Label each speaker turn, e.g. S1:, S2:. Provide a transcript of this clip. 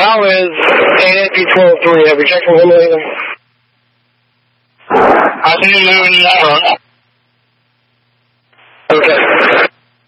S1: How is 8AP-12-3? Have you checked for wind laser?
S2: I see you in the